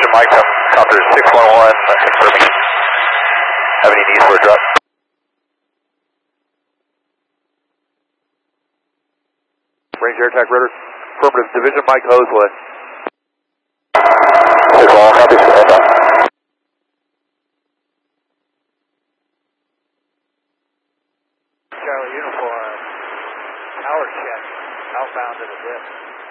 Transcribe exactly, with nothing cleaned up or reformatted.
Division Mike, Copter six one one, confirming. Have any needs for a drop? Range Air Attack Radar, affirmative, Division Mike Hoseway. six one one, copy, stand by. Charlie Uniform, tower check, outbound to the dip.